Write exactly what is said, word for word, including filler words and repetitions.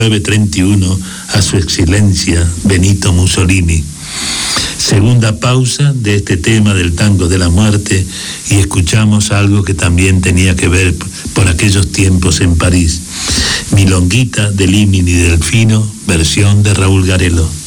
nueve treinta y uno a su excelencia Benito Mussolini. Segunda pausa de este tema del tango de la muerte, y escuchamos algo que también tenía que ver por aquellos tiempos en París. Milonguita de Limini Delfino, versión de Raúl Garelo.